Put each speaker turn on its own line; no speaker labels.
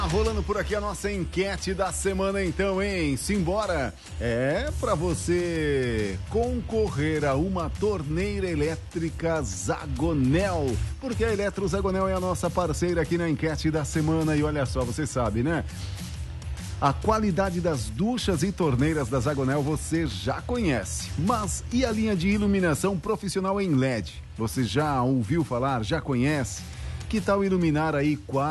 Rolando por aqui a nossa enquete da semana então, hein? Simbora! É para você concorrer a uma torneira elétrica Zagonel, porque a Eletro Zagonel é a nossa parceira aqui na enquete da semana e olha só, você sabe, né? A qualidade das duchas e torneiras da Zagonel você já conhece, mas e a linha de iluminação profissional em LED? Você já ouviu falar, já conhece? Que tal iluminar aí